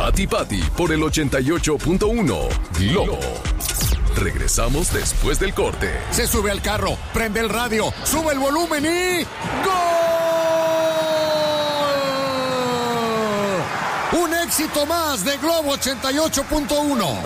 Pati Pati por el 88.1 Globo. Regresamos después del corte. Se sube al carro, prende el radio, sube el volumen y... ¡Gol! Un éxito más de Globo 88.1.